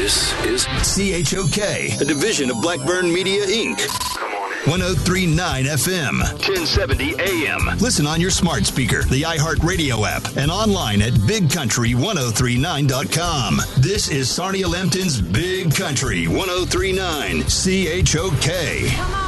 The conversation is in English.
This is CHOK, a division of Blackburn Media, Inc. 1039 FM, 1070 AM. Listen on your smart speaker, the iHeartRadio app, and online at bigcountry1039.com. This is Sarnia Lempton's Big Country 1039 CHOK. Come on.